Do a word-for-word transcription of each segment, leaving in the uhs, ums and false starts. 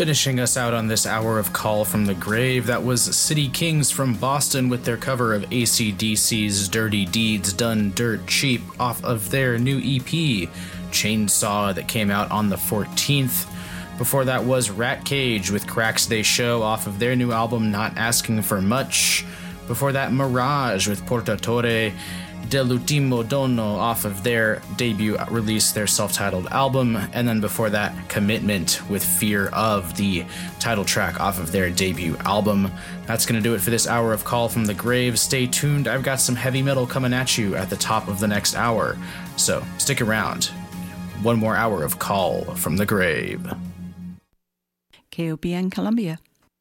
Finishing us out on this hour of Call from the Grave, that was City Kings from Boston with their cover of A C D C's Dirty Deeds Done Dirt Cheap off of their new E P, Chainsaw, that came out on the fourteenth. Before that was Rat Cage with Cracks They Show off of their new album Not Asking for Much. Before that, Mirage with Portatore dell'Ultimo Dono off of their debut release, their self-titled album. And then before that, Commitment with Fear of, the title track off of their debut album. That's going to do it for this hour of Call from the Grave. Stay tuned. I've got some heavy metal coming at you at the top of the next hour. So stick around. One more hour of Call from the Grave. K O P N Columbia.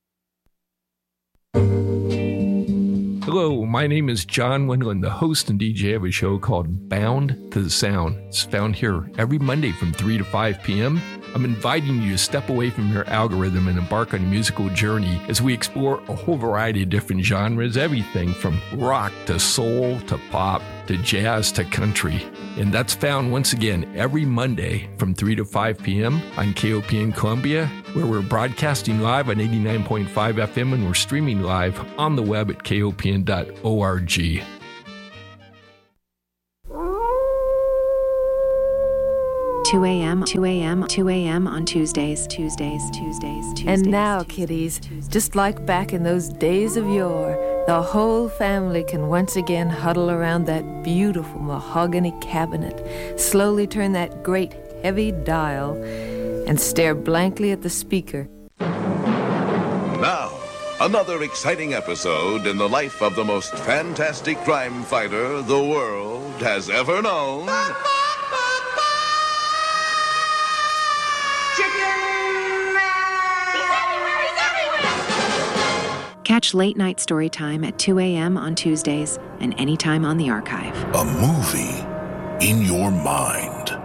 Hello, my name is John Wendland, the host and D J of a show called Bound to the Sound. It's found here every Monday from three to five p.m. I'm inviting you to step away from your algorithm and embark on a musical journey as we explore a whole variety of different genres, everything from rock to soul to pop to jazz to country. And that's found once again every Monday from three to five p.m. on K O P N Columbia, where we're broadcasting live on eighty-nine point five F M and we're streaming live on the web at K O P N dot org. two a.m., two a.m., two a.m. on Tuesdays, Tuesdays, Tuesdays, Tuesdays. And now, kiddies, just like back in those days of yore, the whole family can once again huddle around that beautiful mahogany cabinet, slowly turn that great heavy dial, and stare blankly at the speaker. Now, another exciting episode in the life of the most fantastic crime fighter the world has ever known. Catch Late Night Storytime at two a.m. on Tuesdays and anytime on the archive. A movie in your mind.